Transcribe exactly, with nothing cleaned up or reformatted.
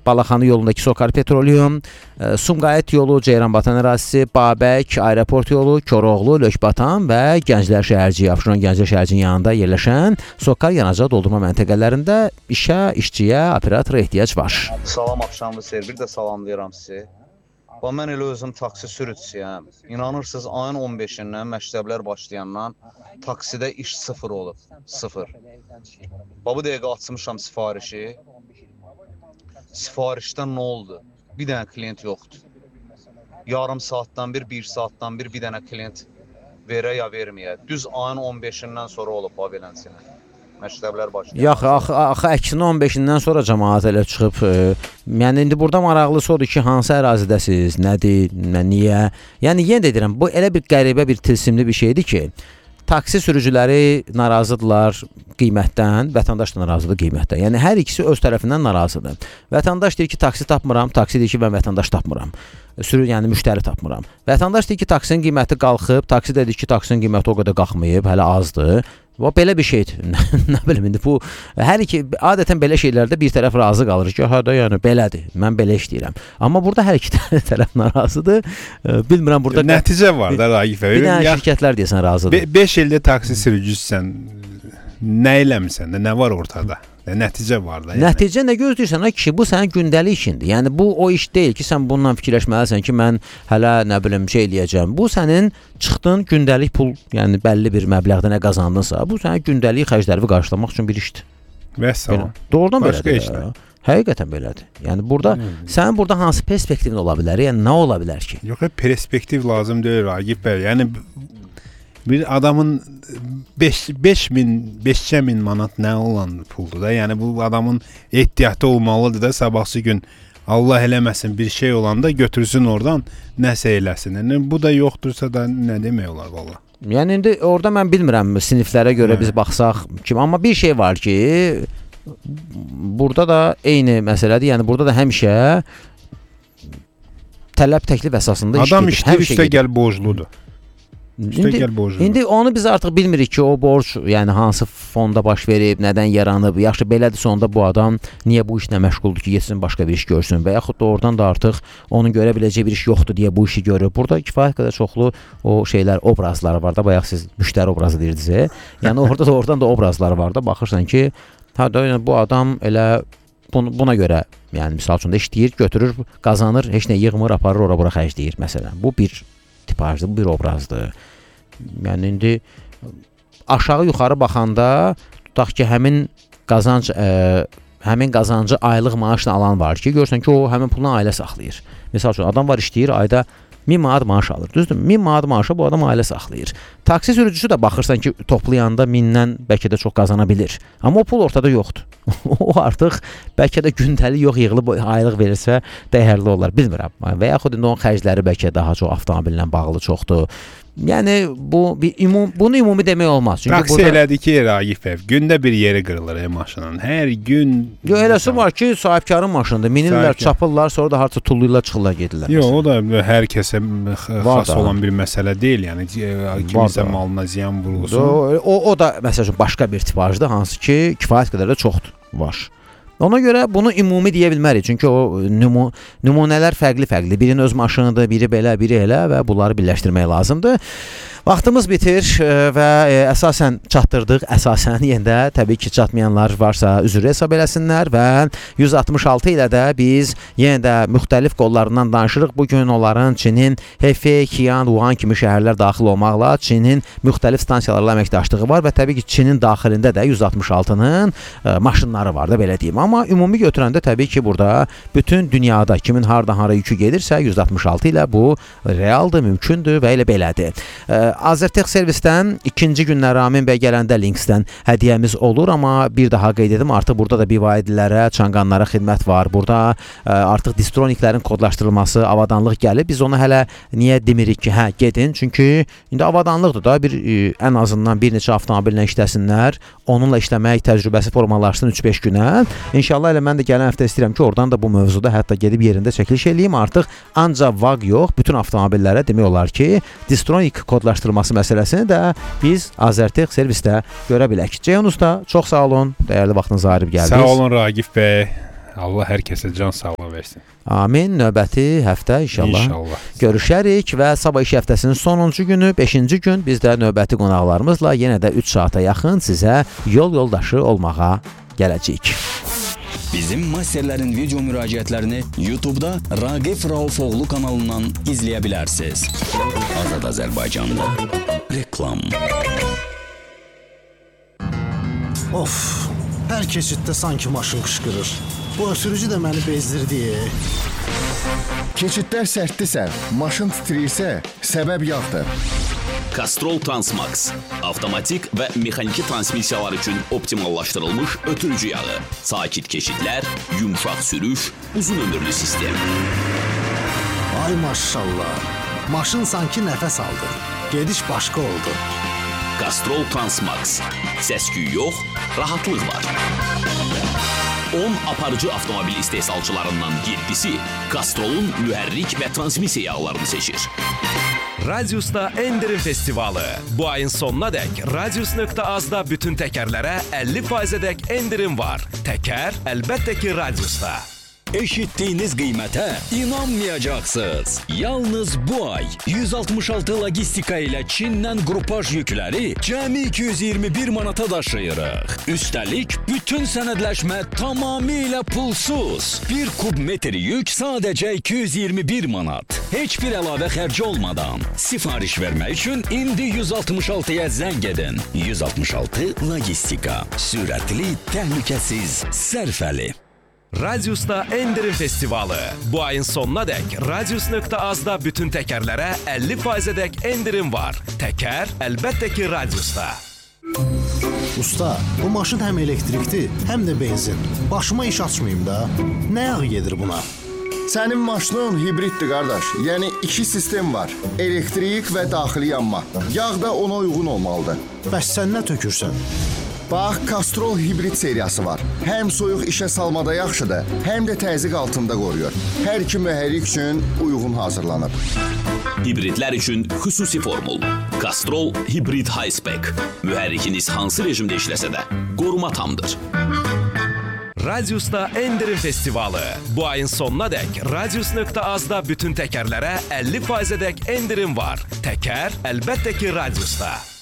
Balaxanı yolundakı Sokar Petroleum, Sumqayıt yolu, Ceyranbatan ərazisi, Babək, Aeroport yolu, Koroğlu, Lökbatan və Gənclər şəhərciyi, Abşeron Gənclər şəhərcinin yanında yerləşən Sokar yanacaq doldurma məntəqələrində işə, işçiyə, operatora ehtiyac var. Salam axşamlı seyir, bir də salamlayıram sizi. Və mən elə özüm taksi sürücüsüyəm. İnanırsınız, ayın on beşindən məktəblər başlayandan taksidə iş sıfır olub. Sıfır. Və bu dəqiqə açmışam sifarişi. Sifarişdən nə oldu? Bir dənə klient yoxdur. Yarım saatdan bir, bir saatdan bir, bir dənə klient verə ya verməyə. Düz ayın on beşindən sonra olub bu belənsinə. Məktəblər başlayır. Yox, axı, axı əksinə on beşindən sonra cəmaət elə çıxıb. E, yəni indi burada maraqlısı odur ki, hansı ərazidəsiz, nədir, nə, niyə? Yəni yenə də deyirəm, bu elə bir qəribə bir tilsimli bir şeydir ki, taksi sürücüləri narazıdırlar qiymətdən, vətəndaş da narazıdır qiymətdən. Yəni hər ikisi öz tərəfindən narazıdır. Vətəndaş deyir ki, taksi tapmıram, taksi deyir ki, mən vətəndaş tapmıram. Sürü, yəni müştəri tapmıram. Vətəndaş deyir ki, taksinin qiyməti qalxıb, taksi də deyir ki, taksinin qiyməti o qədər qalxmayıb, hələ azdır. Bu belə bir şeydir. Nə bilim indi bu hər iki adətən belə şeylərdə bir tərəf razı qalır ki, hə də yəni belədir. Mən belə işləyirəm. Amma burada hər iki tərəf narazıdır. Bilmirəm burada nəticə var da Ragif bəy. Bir dənə şirkətlər deyəsən razıdır. beş ildə taksi sürücüsüsən. Nə eləmisən də, nə var ortada? Nəticə var da. Yəni. Nəticə nə gözləyirsən ay kişi? Bu sənin gündəlik işindir. Yəni bu o iş deyil ki, sən bundan fikirləşməlisən ki, mən hələ nə bilim şey eləyəcəm. Bu sənin çıxdığın gündəlik pul, yəni bəlli bir məbləğdə nə qazandınsa, bu sənin gündəlik xərclərini qarşılamaq üçün bir işdir. Vəssalam. Doğrudan başqa belədir. işdir. Həqiqətən belədir. Yəni burada hmm. sənin burada hansı perspektivin ola bilər? Yəni nə ola bilər ki? Yox, perspektiv lazım deyil Ragif bəy. Yəni bir adamın beş min, beş min manat nə olan puldur da. Yəni bu adamın ehtiyatı olmalıdır da, sabahsı gün Allah eləməsin bir şey olanda götürsün oradan nəsə eləsin. Yəni bu da yoxdursa da nə demək olar valla. Yəni indi orada mən bilmirəm siniflərə görə hə. Biz baxsaq kim, amma bir şey var ki, burada da eyni məsələdir. Yəni burada da həmişə tələb təklif əsasında iş gedir. Adam işləyir, üstə gəl borcludur. İndi, indi onu biz artıq bilmirik ki, o borc yəni hansı fonda baş verib, nədən yaranıb. Yaxşı belədir, sonunda bu adam niyə bu işlə məşğuldur ki, getsin başqa bir iş görsün və yaxud da oradan da artıq onun görə biləcəyi bir iş yoxdur deyə bu işi görür. Burada kifayət qədər çoxlu o şeylər, obrazları var da, bayaq siz müştəri obrazı deyirdiniz. Yəni orada da oradan da obrazları var da, baxırsan ki, hə də yəni, bu adam elə buna görə, yəni misal üçün də işləyir, götürür, qazanır, heç nə yığmır, aparır, ora bura xərcləyir məsələn. Bu bir tipajdır, bu bir obrazdır. Yəni indi aşağı yuxarı baxanda tutaq ki, həmin qazanc ə, həmin qazancı aylıq maaşla alan var ki, görürsən ki, o həmin pulla ailə saxlayır. Məsəl üçün adam var işləyir, ayda min manat maaş alır. Düzdür? min manat maaşa bu adam ailə saxlayır. Taksi sürücüsü də baxırsan ki, toplayanda mindən bəlkə də çox qazana bilir. Amma o pul ortada yoxdur. O artıq bəlkə də gündəlik yox, yığılıb aylıq verirsə dəyərli olar, bilmirəm. Və yaxud indi onun xərcləri bəlkə daha çox avtomobillə bağlı çoxdur. Yəni bu bir ümum, bunu ümumi demək olmaz. Çünki taksi burada elədi ki, Ragif bəy, gündə bir yeri qırılır e, maşının. Hər gün. Yox, eləsi var ki, sahibkarın maşınıdır. Minirlər, Sahibkar. Çapırlar, sonra da harca tulluyurlar, çıxırlar, gedirlər. Yox, o da hər kəsə xas olan bir məsələ deyil. Yəni kiminsə malına ziyan vurulsun. O, o, o da məsəl üçün başqa bir tipajdır, hansı ki, kifayət qədər də çoxdur, var. Ona görə bunu ümumi deyə bilmərik. Çünki o nümu, nümunələr fərqli-fərqli. Birinin öz maşınıdır, biri belə, biri elə və bunları birləşdirmək lazımdır. Vaxtımız bitir və əsasən çatdırdıq. Əsasən yenə də təbii ki, çatmayanlar varsa üzr hesab eləsinlər və yüz altmış altı ilə də biz yenə də müxtəlif qollarından danışırıq. Bugün onların Çinin Hefei, Xi'an, Wuhan kimi şəhərlər daxil olmaqla Çinin müxtəlif stansiyalarla əməkdaşlığı var və təbii ki, Çinin daxilində də yüz altmış altının maşınları var da, belə deyim. Amma ümumi götürəndə təbii ki, burada bütün dünyada kimin hardan hara yükü gedirsə yüz altmış altı ilə bu realdır, mümkündür və elə belədir. Azertech servisdən ikinci günlər Ramin bəy gələndə Linksdən hədiyyəmiz olur, amma bir daha qeyd edim, artıq burada da bivaidilərə, çanqanlara xidmət var. Burada ə, artıq distroniklərin kodlaşdırılması, avadanlıq gəlib. Biz onu hələ niyə demirik ki, hə, gedin, çünki indi avadanlıqdır da, bir ə, ən azından bir neçə avtomobillə işləsinlər, onunla işləmək təcrübəsi formalaşsın üç beş günə. İnşallah elə mən də gələn həftə istəyirəm ki, oradan da bu mövzuda hətta gedib yerində çəkiliş eləyim. Artıq ancaq V A G yox, bütün avtomobillərə demək olar ki, distronik kodlaşdırılması məsələsini də biz Azertech servisdə görə bilək. Ceyhun usta, çox sağ olun. Dəyərli vaxtınıza ayırıb gəldiniz. Sağ olun Ragif bəy. Allah hər kəsə can sağlığı versin. Amin. Növbəti həftə inşallah, İnşallah. görüşərik və sabah iş həftəsinin sonuncu günü, beşinci gün biz də növbəti qonaqlarımızla yenə də üç saata yaxın sizə yol yoldaşı olmağa gələcəyik. Bizim masterlərin video müraciətlərini YouTube-da Raqif Raufoğlu kanalından izləyə bilərsiniz. Azad Azərbaycanda reklam. Of, hər keçiddə sanki maşın qışqırır. Bu ötürücü də məni bezdirdi. Keçidlər sərtdirsə, maşın titrəyirsə, səbəb yağdır. Castrol Transmax. Avtomatik və mexaniki transmissiyalar üçün optimallaşdırılmış ötürücü yağı. Sakit keçidlər, yumşaq sürüş, uzun ömürlü sistem. Ay maşallah. Maşın sanki nəfəs aldı. Gediş başqa oldu. Castrol Transmax. Səs-küy yox, rahatlıq var. on aparıcı avtomobil istehsalçılarından yeddisi Castrol'un mühərrik və transmissiya yağlarını seçir. Radius'ta Endirim Festivalı. Bu ayın sonuna dək Radius nöqtə azda bütün təkərlərə əlli faizədək endirim var. Təkər əlbəttə ki Radius'ta. Eşitdiyiniz qiymətə inanmayacaqsınız. Yalnız bu ay yüz altmış altı logistika ilə Çindən qrupaj yükləri cəmi iki yüz iyirmi bir manata daşıyırıq. Üstəlik, bütün sənədləşmə tamamilə pulsuz. Bir kub metri yük sadəcə iki yüz iyirmi bir manat. Heç bir əlavə xərci olmadan. Sifariş vermək üçün indi yüz altmış altıya zəng edin. yüz altmış altı logistika. Sürətli, təhlükəsiz, sərfəli. Radius'ta Endirim Festivalı. Bu ayın sonuna dək Radius nöqtə azda bütün təkərlərə əlli faizədək endirim var. Təkər əlbəttə ki Radius'ta. Usta, bu maşın həm elektrikdir, həm də benzin. Başıma iş açmayayım da. Nə yağı gedir buna? Sənin maşının hibriddir, qardaş. Yəni iki sistem var. Elektrik və daxili yanma. Yağ da ona uyğun olmalıdır. Bəs sən nə tökürsən? Bax, Castrol hibrid seriyası var. Həm soyuq işə salmada yaxşıdır, həm də təzyiq altında qoruyur. Hər iki mühərrik üçün uyğun hazırlanıb. Hibridlər üçün xüsusi formul. Castrol Hibrid High Spec. Mühərrikiniz hansı rejimdə işləsə də qoruma tamdır. Radius'ta Endirim Festivalı. Bu ayın sonuna dək Radius nöqtə azda bütün təkərlərə əlli faizədək endirim var. Təkər əlbəttə ki Radius'ta.